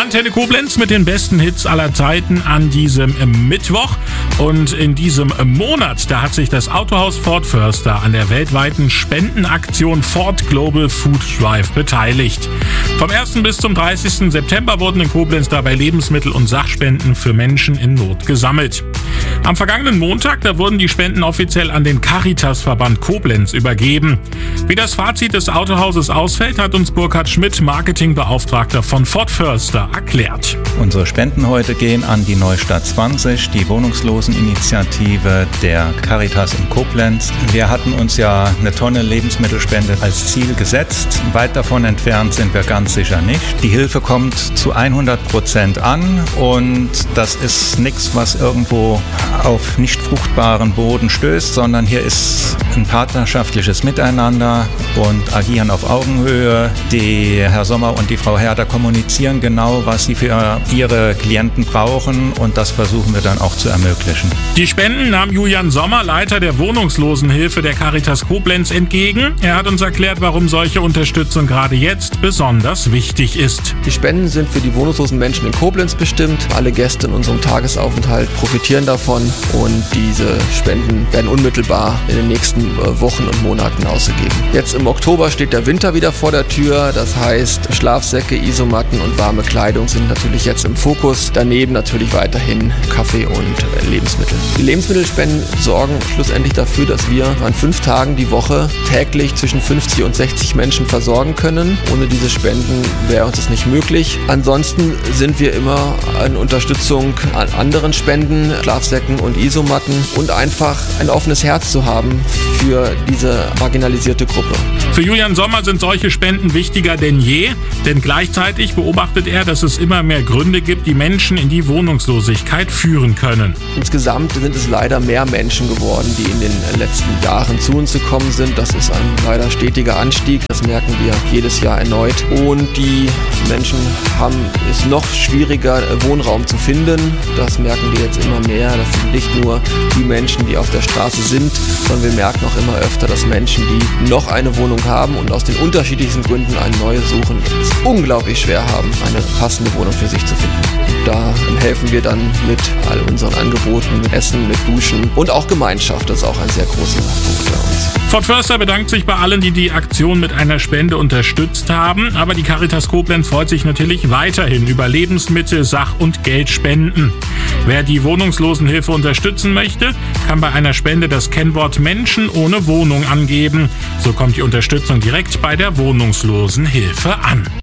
Antenne Koblenz mit den besten Hits aller Zeiten an diesem Mittwoch. Und in diesem Monat, da hat sich das Autohaus Ford Förster an der weltweiten Spendenaktion Ford Global Food Drive beteiligt. Vom 1. bis zum 30. September wurden in Koblenz dabei Lebensmittel- und Sachspenden für Menschen in Not gesammelt. Am vergangenen Montag, da wurden die Spenden offiziell an den Caritasverband Koblenz übergeben. Wie das Fazit des Autohauses ausfällt, hat uns Burkhard Schmidt, Marketingbeauftragter von Ford Förster, erklärt. Unsere Spenden heute gehen an die Neustadt 20, die Wohnungsloseninitiative der Caritas in Koblenz. Wir hatten uns ja eine Tonne Lebensmittelspende als Ziel gesetzt. Weit davon entfernt sind wir ganz sicher nicht. Die Hilfe kommt zu 100% an und das ist nichts, was irgendwo auf nicht fruchtbaren Boden stößt, sondern hier ist ein partnerschaftliches Miteinander und agieren auf Augenhöhe. Die Herr Sommer und die Frau Herder kommunizieren genau, was sie für ihre Klienten brauchen und das versuchen wir dann auch zu ermöglichen. Die Spenden nahm Julian Sommer, Leiter der Wohnungslosenhilfe der Caritas Koblenz, entgegen. Er hat uns erklärt, warum solche Unterstützung gerade jetzt besonders wichtig ist. Die Spenden sind für die wohnungslosen Menschen in Koblenz bestimmt. Alle Gäste in unserem Tagesaufenthalt profitieren davon und diese Spenden werden unmittelbar in den nächsten Wochen und Monaten ausgegeben. Jetzt im Oktober steht der Winter wieder vor der Tür. Das heißt, Schlafsäcke, Isomatten und warme Kleidung sind natürlich jetzt im Fokus. Daneben natürlich weiterhin Kaffee und Lebensmittel. Die Lebensmittelspenden sorgen schlussendlich dafür, dass wir an 5 Tagen die Woche täglich zwischen 50 und 60 Menschen versorgen können. Ohne diese Spenden wäre uns das nicht möglich. Ansonsten sind wir immer an Unterstützung an anderen Spenden, Schlafsäcken und Isomatten und einfach ein offenes Herz zu haben für diese marginalisierte Gruppe. Für Julian Sommer sind solche Spenden wichtiger denn je, denn gleichzeitig beobachtet er, dass es immer mehr Gründe gibt, die Menschen in die Wohnungslosigkeit führen können. Insgesamt sind es leider mehr Menschen geworden, die in den letzten Jahren zu uns gekommen sind. Das ist ein leider stetiger Anstieg, das merken wir jedes Jahr erneut. Und die Menschen haben es noch schwieriger, Wohnraum zu finden. Das merken wir jetzt immer mehr. Das sind nicht nur die Menschen, die auf der Straße sind, sondern wir merken auch immer öfter, dass Menschen, die noch eine Wohnung haben und aus den unterschiedlichsten Gründen eine neue suchen, es unglaublich schwer haben, eine passende Wohnung für sich zu finden. Da helfen wir dann mit all unseren Angeboten, mit Essen, mit Duschen und auch Gemeinschaft. Das ist auch ein sehr großer Punkt bei uns. Ford Förster bedankt sich bei allen, die die Aktion mit einer Spende unterstützt haben. Aber die Caritas Koblenz freut sich natürlich weiterhin über Lebensmittel, Sach- und Geldspenden. Wer die Wohnungslosenhilfe unterstützen möchte, kann bei einer Spende das Kennwort Menschen ohne Wohnung angeben. So kommt die Unterstützung direkt bei der Wohnungslosenhilfe an.